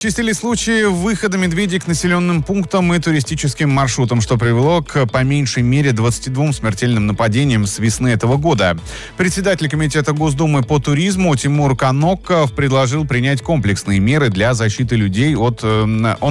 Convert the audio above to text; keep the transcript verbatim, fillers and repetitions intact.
Чистили случаи выхода медведей к населенным пунктам и туристическим маршрутам, что привело к по меньшей мере двадцати двум смертельным нападениям с весны этого года. Председатель комитета Госдумы по туризму Тимур Каноков предложил принять комплексные меры для защиты людей от, э,